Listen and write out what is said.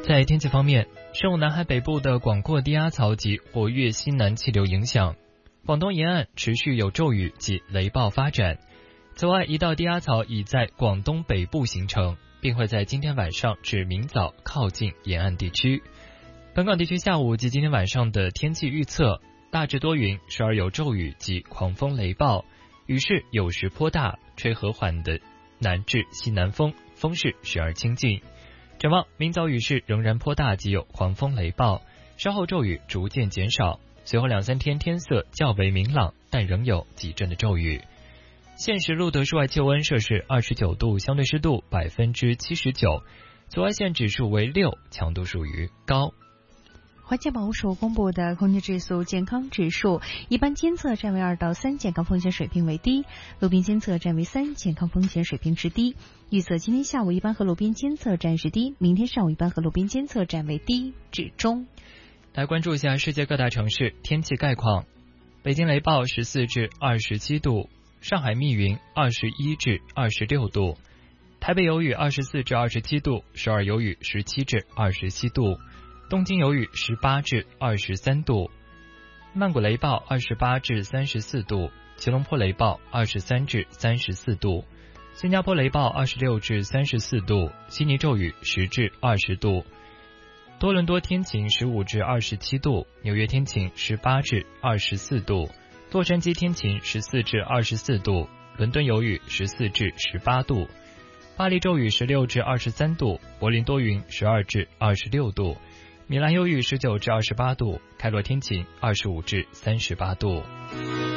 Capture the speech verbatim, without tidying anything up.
在天气方面，受南海北部的广阔低压槽及活跃西南气流影响，广东沿岸持续有骤雨及雷暴发展。此外，一道低压槽已在广东北部形成，并会在今天晚上至明早靠近沿岸地区。本港地区下午及今天晚上的天气预测，大致多云，时而有骤雨及狂风雷暴，雨势有时颇大，吹和缓的南至西南风，风势时而清劲。展望明早雨势仍然颇大及有狂风雷暴，稍后骤雨逐渐减少，随后两三天天色较为明朗，但仍有几阵的骤雨。现时录得室外气温摄氏二十九度，相对湿度百分之七十九，紫外线指数为六，强度属于高。 环境保护署公布的空气质素健康指数，一般监测站为二到三，健康风险水平为低；路边监测站为三，健康风险水平是低。预测今天下午一般和路边监测站是低，明天上午一般和路边监测站为低至中。 来关注一下世界各大城市天气概况。北京雷暴十四至二十七度，上海密云二十一至二十六度，台北有雨二十四至二十七度，首尔有雨十七至二十七度，东京有雨十八至二十三度，曼谷雷暴二十八至三十四度，吉隆坡雷暴二十三至三十四度，新加坡雷暴二十六至三十四度，悉尼骤雨十至二十度，多伦多天晴十五至二十七度，纽约天晴十八至二十四度，洛杉矶天晴十四至二十四度，伦敦有雨十四至十八度，巴黎骤雨十六至二十三度，柏林多云十二至二十六度，米兰有雨十九至二十八度，开罗天晴二十五至三十八度。